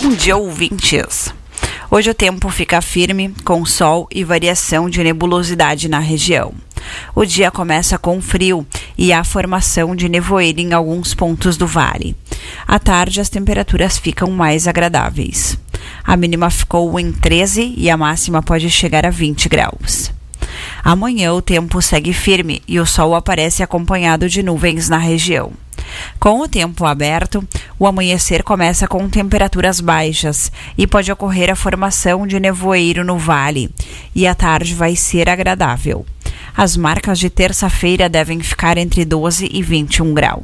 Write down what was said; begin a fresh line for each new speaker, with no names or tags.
Bom dia, ouvintes! Hoje o tempo fica firme, com sol e variação de nebulosidade na região. O dia começa com frio e há formação de nevoeiro em alguns pontos do vale. À tarde, as temperaturas ficam mais agradáveis. A mínima ficou em 13 e a máxima pode chegar a 20 graus. Amanhã o tempo segue firme e o sol aparece acompanhado de nuvens na região. Com o tempo aberto, o amanhecer começa com temperaturas baixas e pode ocorrer a formação de nevoeiro no vale, e a tarde vai ser agradável. As marcas de terça-feira devem ficar entre 12 e 21 graus.